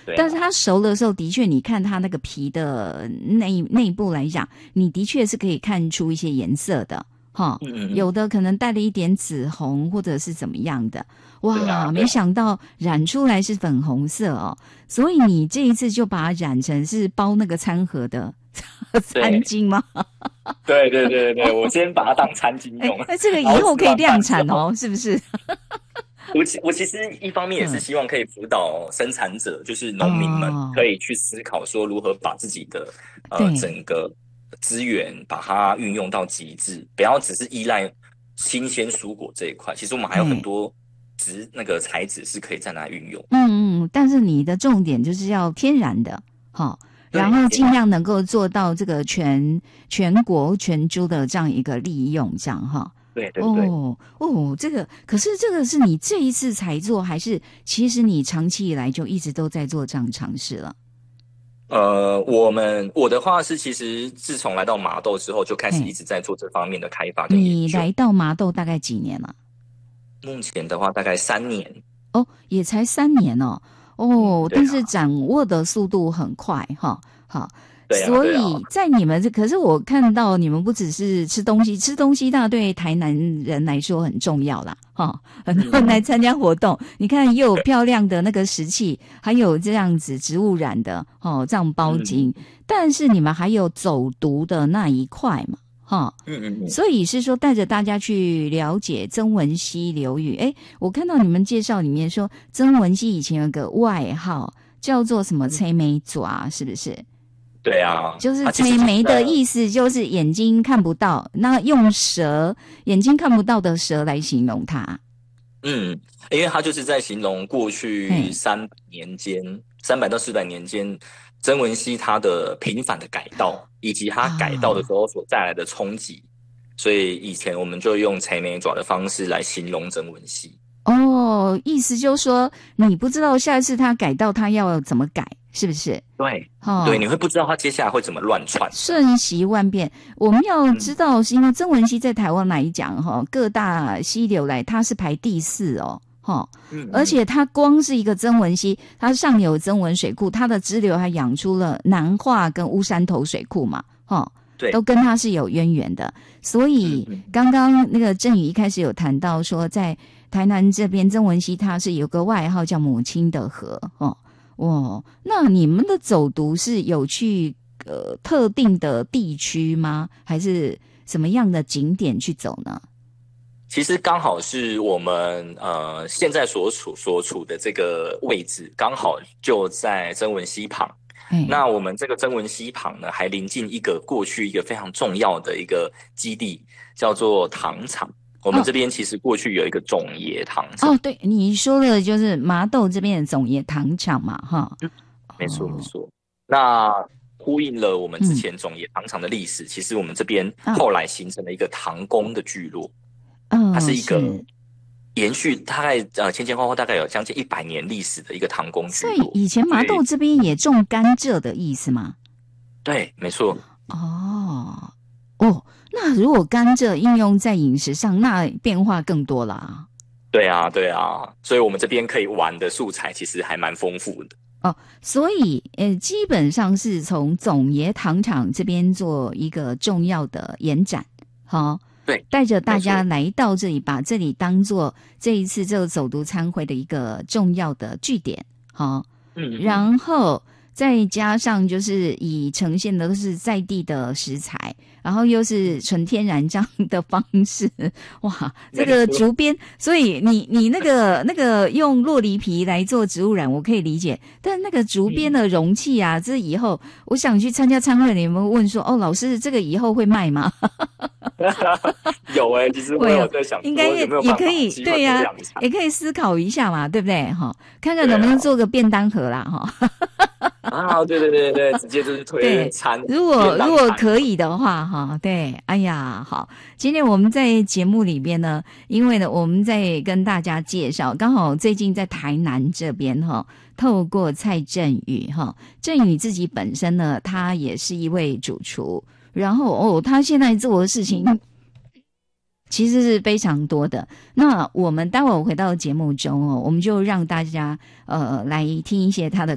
对啊， 但是它熟的时候，的确你看它那个皮的内部来讲，你的确是可以看出一些颜色的。有的可能带了一点紫红或者是怎么样的，哇，没想到染出来是粉红色哦，所以你这一次就把它染成是包那个餐盒的餐巾吗？ 对对对对对，我先把它当餐巾用。 这个以后可以量产哦，是不是？ 我其实一方面也是希望可以辅导生产者，就是农民们可以去思考说如何把自己的整个资源把它运用到极致，不要只是依赖新鲜蔬果这一块。其实我们还有很多那个材质是可以在那运用。 但是你的重点就是要天然的，然后尽量能够做到这个全国全株的这样一个利用，这样哈。 对对对。 这个可是这个是你这一次才做，还是其实你长期以来就一直都在做这样尝试了？ 我的话是，其实自从来到麻豆之后，就开始一直在做这方面的开发跟研究。 你来到麻豆大概几年了？ 目前的话大概3年。 哦，也才3年哦。但是掌握的速度很快哈。好。所以在你们可是我看到你们不只是吃东西那对台南人来说很重要啦，很多人来参加活动，你看又有漂亮的那个石器，还有这样子植物染的这样包巾，但是你们还有走读的那一块嘛，所以是说带着大家去了解曾文溪流域。我看到你们介绍里面说曾文溪以前有个外号叫做什么青梅爪，是不是？ 对啊， 就是青梅的意思就是眼睛看不到，那用蛇眼睛看不到的蛇来形容它。 因为它就是在形容过去300到400年间曾文溪它的频繁的改道，以及它改道的时候所带来的冲击，所以以前我们就用青梅爪的方式来形容曾文溪。 意思就是说你不知道下一次它改道它要怎么改，是不是？ 对，对，你会不知道它接下来会怎么乱窜， 瞬息万变。我们要知道是因为曾文溪在台湾来讲各大溪流来它是排第4哦。而且它光是一个曾文溪，它上游曾文水库，它的支流还养出了南化跟乌山头水库嘛， 对， 都跟它是有渊源的。所以刚刚那个郑宇一开始有谈到说，在台南这边曾文溪它是有个外号叫母亲的河那你们的走读是有去特定的地区吗？还是什么样的景点去走呢？ 其实刚好是我们现在所处的这个位置，刚好就在曾文溪旁。那我们这个曾文溪旁呢，还临近过去一个非常重要的一个基地，叫做糖厂。我们这边其实过去有一个种椰糖厂。 对，你说的就是麻豆这边的种椰糖厂嘛， 没错没错。那呼应了我们之前种椰糖厂的历史，其实我们这边后来形成了一个糖工的聚落。它是一个延续大概前后大概有将近100年历史的一个糖工聚落。 所以以前麻豆这边也种甘蔗的意思吗？ 对，没错。 那如果甘蔗应用在饮食上，那变化更多了。 对啊，对啊，所以我们这边可以玩的素材其实还蛮丰富的。 所以基本上是从种椰糖厂这边做一个重要的延展， 对， 带着大家来到这里，把这里当做这一次这个走读参会的一个重要的据点，然后再加上就是以呈现的都是在地的食材，然后又是纯天然这样的方式，哇，这个竹编，所以你那个用酪梨皮来做植物染，我可以理解，但那个竹编的容器啊，这以后我想去参加参会，你有没有问说，老师这个以后会卖吗？ 有其实我有在想， 应该也可以，对呀，也可以思考一下嘛，对不对？看看能不能做个便当盒啦， 对，直接就是推餐。 如果可以的话，对，哎呀，好，今天我们在节目里边呢，因为呢我们在跟大家介绍，刚好最近在台南这边透过蔡振宇振宇自己本身呢，他也是一位主厨。然后他现在做的事情其实是非常多的。那我们待会儿回到节目中我们就让大家来听一些他的